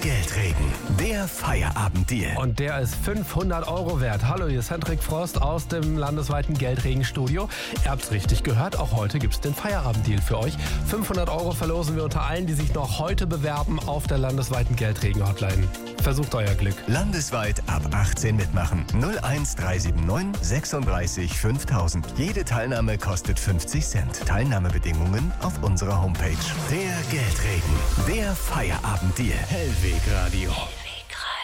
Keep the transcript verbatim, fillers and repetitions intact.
Geldregen. Der Feierabenddeal. Und der ist fünfhundert Euro wert. Hallo, hier ist Hendrik Frost aus dem landesweiten Geldregenstudio. Ihr habt's richtig gehört, auch heute gibt's den Feierabenddeal für euch. fünfhundert Euro verlosen wir unter allen, die sich noch heute bewerben auf der landesweiten Geldregen-Hotline. Versucht euer Glück. Landesweit ab achtzehn mitmachen. null eins drei sieben neun sechsunddreißig fünftausend. Jede Teilnahme kostet fünfzig Cent. Teilnahmebedingungen auf unserer Homepage. Der Geldregen. Der Feierabenddeal. Hellweg Radio.